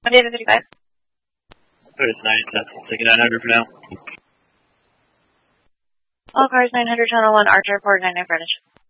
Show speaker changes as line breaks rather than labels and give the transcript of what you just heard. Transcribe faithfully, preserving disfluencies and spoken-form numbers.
Data thirty-five.
It's nine, that's taking nine hundred for now.
All cars nine hundred, channel one, Archer, port nine nine frontage.